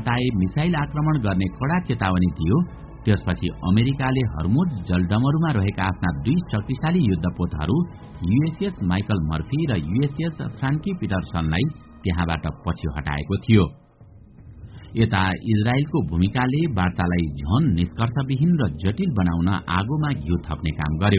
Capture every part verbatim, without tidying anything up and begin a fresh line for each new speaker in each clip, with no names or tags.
बताए मिसाइल आक्रमण गर्ने कड़ा चेतावनी दियो। त्यसपछि अमेरिकाले हर्मुज जलडमरूमा रहेका आफ्ना दुई शक्तिशाली युद्धपोतहरू युएसएस माइकल मर्फी र युएसएस फ्रान्की पिटरसनलाई त्यहाँबाट पछि हटाएको थियो। यता इजरायलको भूमिकाले वार्तालाई झन निष्कर्षविहीन र जटिल बनाउन आगोमा घिउ थप्ने काम गर्यो।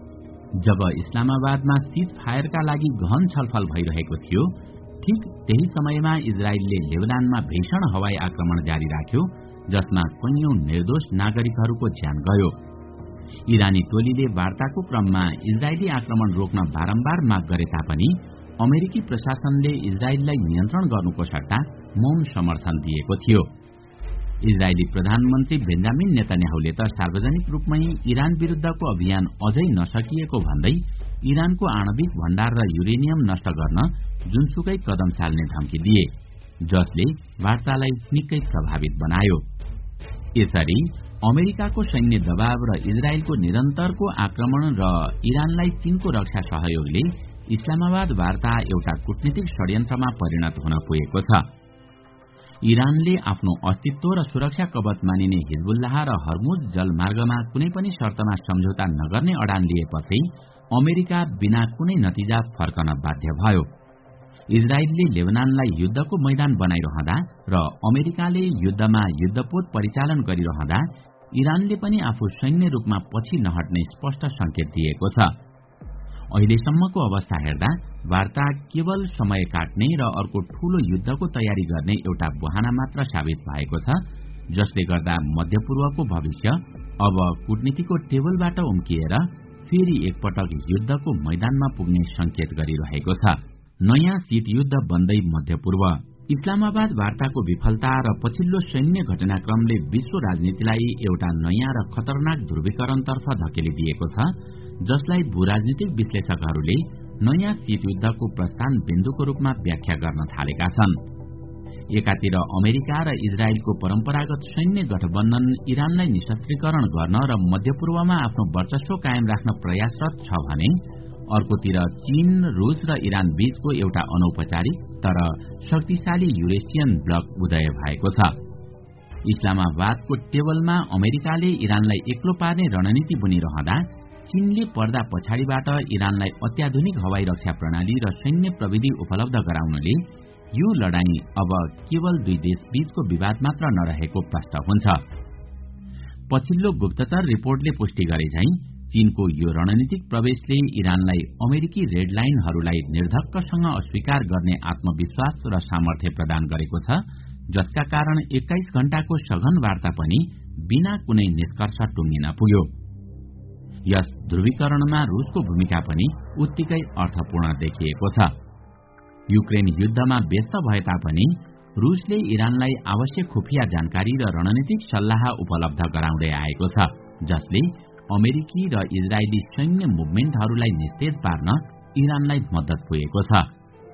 जब इस्लामाबादमा सीज फायरका लागि गहन छलफल भइरहेको थियो, ठीक त्यही समयमा इजरायलले लेबनानमा भीषण हवाई आक्रमण जारी राख्यो, जसमा कैयौं निर्दोष नागरिकहरूको ज्यान गयो। इरानी टोलीले वार्ताको क्रममा इजरायली आक्रमण रोक्न बारम्बार माग गरे तापनि अमेरिकी प्रशासनले इजरायललाई नियन्त्रण गर्नुको सट्टा मौन समर्थन दिएको थियो। इजरायली प्रधानमन्त्री बेन्जामिन नेतन्याहुले त सार्वजनिक रूपमै इरान विरुद्धको अभियान अझै नसकिएको भन्दै इरानको आणविक भण्डार र युरेनियम नष्ट गर्न जुनसुकै कदम चाल्ने धम्की दिए, जसले वार्तालाई निकै प्रभावित बनायो। यसरी अमेरिकाको सैन्य दबाव र इजरायलको निरन्तरको आक्रमण र इरानलाई चीनको रक्षा सहयोगले इस्लामाबाद वार्ता एउटा कूटनीतिक षड्यन्त्रमा परिणत हुन पुगेको छ। इरानले आफ्नो अस्तित्व र सुरक्षा कवच मानिने हिजबुल्लाह र हर्मुज जलमार्गमा कुनै पनि शर्तमा सम्झौता नगर्ने अडान लिएपछि अमेरिका बिना कुनै नतिजा फर्कन बाध्य भयो। इजरायलले लेबनानलाई युद्धको मैदान बनाइरहँदा र अमेरिकाले युद्धमा युद्धपोत परिचालन गरिरहँदा इरानले पनि आफू सैन्य रूपमा पछि नहट्ने स्पष्ट संकेत दिएको छ। अहिलेसम्मको अवस्था हेर्दा वार्ता केवल समय काट्ने र अर्को ठूलो युद्धको तयारी गर्ने एउटा बहाना मात्र साबित भएको छ, जसले गर्दा मध्यपूर्वको भविष्य अब कूटनीतिको टेबलबाट उम्किएर फेरि एकपटक युद्धको मैदानमा पुग्ने संकेत गरिरहेको छ। नयाँ शीतयुद्ध बन्दै मध्यपूर्व। इस्लामाबाद वार्ताको विफलता र पछिल्लो सैन्य घटनाक्रमले विश्व राजनीतिलाई एउटा नयाँ र खतरनाक ध्रुवीकरणतर्फ धकेलिदिएको छ, जसलाई भूराजनीतिक विश्लेषकहरूले नयाँ शीतयुद्धको प्रस्थान बिन्दुको रूपमा व्याख्या गर्न थालेका छन्। एकातिर अमेरिका र इजरायलको परम्परागत सैन्य गठबन्धन इरानलाई निशस्त्रीकरण गर्न र मध्यपूर्वमा आफ्नो वर्चस्व कायम राख्न प्रयासरत छ भने अर्कोतिर चीन, रूस र इरान बीचको एउटा अनौपचारिक तर शक्तिशाली युरेसियन ब्लक उदय भएको छ। इस्लामाबादको टेबलमा अमेरिकाले इरानलाई एक्लो पार्ने रणनीति बुनिरहँदा चीनले पर्दा पछाडिबाट इरानलाई अत्याधुनिक हवाई रक्षा प्रणाली र सैन्य प्रविधि उपलब्ध गराउनले यो लडाईँ अब केवल दुई देश बीचको विवाद मात्र नरहेको प्रष्ट हुन्छ। पछिल्लो गुप्तचर रिपोर्टले पुष्टि गरे झैं चीनको यो रणनीतिक प्रवेशले इरानलाई अमेरिकी रेड लाइनहरूलाई निर्धक्कसँग अस्वीकार गर्ने आत्मविश्वास र सामर्थ्य प्रदान गरेको छ, जसका कारण एक्काइस घण्टाको सघन वार्ता पनि बिना कुनै निष्कर्ष टुङ्गिन पुग्यो। यस ध्रुवीकरणमा रूसको भूमिका पनि उत्तिकै अर्थपूर्ण देखिएको छ। युक्रेन युद्धमा व्यस्त भए तापनि रूसले इरानलाई आवश्यक खुफिया जानकारी र रणनीतिक सल्लाह उपलब्ध गराउँदै आएको छ, जसले अमेरिकी र इजरायली सैन्य मुभमेन्टहरूलाई निस्तेज पार्न इरानलाई मद्दत पुगेको छ।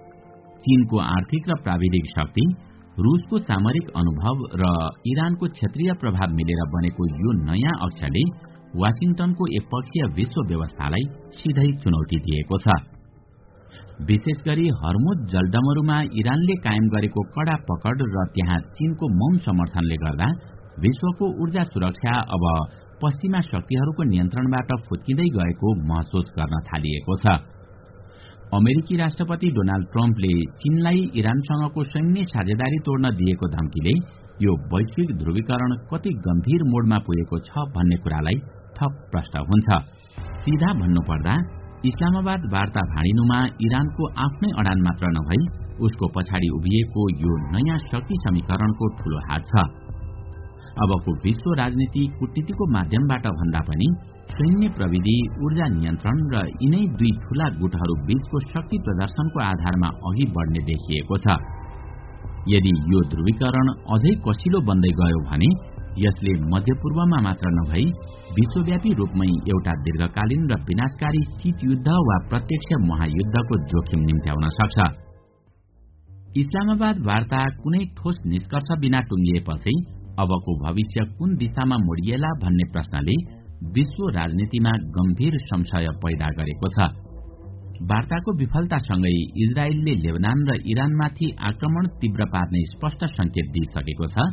चीनको आर्थिक र प्राविधिक शक्ति, रूसको सामरिक अनुभव र इरानको क्षेत्रीय प्रभाव मिलेर बनेको यो नयाँ अक्षले वाशिंटनको एकपक्षीय विश्व व्यवस्थालाई सिधै चुनौती दिएको छ। विशेष गरी हर्मुज जलडमरूमा इरानले कायम गरेको कड़ा पकड र त्यहाँ चीनको मौन समर्थनले गर्दा विश्वको ऊर्जा सुरक्षा अब पश्चिमा शक्तिहरूको नियन्त्रणबाट फुत्किँदै गएको महसुस गर्न थालिएको छ। अमेरिकी राष्ट्रपति डोनाल्ड ट्रम्पले चीनलाई इरानसँगको सैन्य साझेदारी तोड्न दिएको धम्कीले यो वैश्विक ध्रुवीकरण कति गम्भीर मोडमा पुगेको छ भन्ने कुरालाई थप प्रष्ट हुन्छ। सीधा भन्नुपर्दा इस्लामाबाद वार्ता भाँडिनुमा इरानको आफ्नै अडान मात्र नभई उसको पछाडि उभिएको यो नयाँ शक्ति समीकरणको ठूलो हात छ। अबको विश्व राजनीति कूटनीतिको माध्यमबाट भन्दा पनि सैन्य प्रविधि, ऊर्जा नियन्त्रण र यिनै दुई ठूला गुटहरू बीचको शक्ति प्रदर्शनको आधारमा अघि बढ्ने देखिएको छ। यदि यो ध्रुवीकरण अझै कसिलो बन्दै गयो भने यसले मध्यपूर्वमा मात्र नभई विश्वव्यापी रूपमै एउटा दीर्घकालीन र विनाशकारी शीतयुद्ध वा प्रत्यक्ष महायुद्धको जोखिम निम्त्याउन सक्छ। इस्लामाबाद वार्ता कुनै ठोस निष्कर्ष बिना टुङ्गिएपछि अबको भविष्य कुन दिशामा मोडिएला भन्ने प्रश्नले विश्व राजनीतिमा गम्भीर संशय पैदा गरेको छ। वार्ताको विफलतासँगै इजरायलले लेबनान र इरानमाथि आक्रमण तीव्र पार्ने स्पष्ट संकेत दिइसकेको छ।